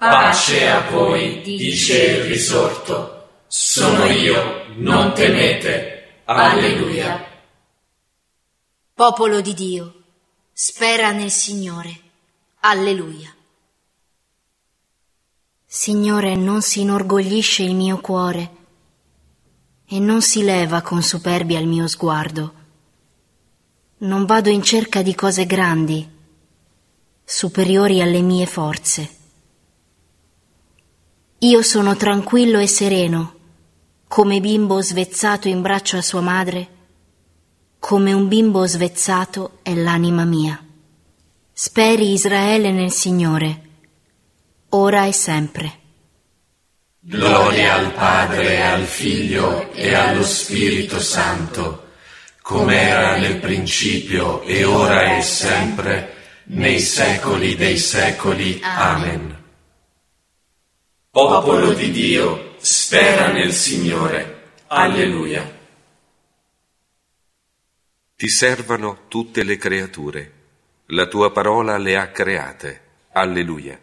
Pace a voi, dice il risorto. Sono io, non temete. Alleluia. Popolo di Dio, spera nel Signore. Alleluia. Signore, non si inorgoglisce il mio cuore e non si leva con superbia il mio sguardo. Non vado in cerca di cose grandi, superiori alle mie forze. Io sono tranquillo e sereno, come bimbo svezzato in braccio a sua madre, come un bimbo svezzato è l'anima mia. Speri Israele nel Signore, ora e sempre. Gloria al Padre, al Figlio e allo Spirito Santo, come era nel principio e ora e sempre, nei secoli dei secoli. Amen. Popolo di Dio, spera nel Signore. Alleluia. Ti servano tutte le creature. La tua parola le ha create. Alleluia.